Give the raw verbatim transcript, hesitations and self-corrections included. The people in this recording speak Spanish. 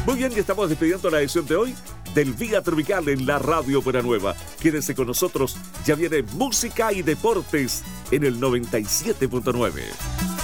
Muy bien, y estamos despidiendo la edición de hoy del Vía Tropical en la Radio Buena Nueva. Quédense con nosotros, ya viene música y deportes en el noventa y siete punto nueve.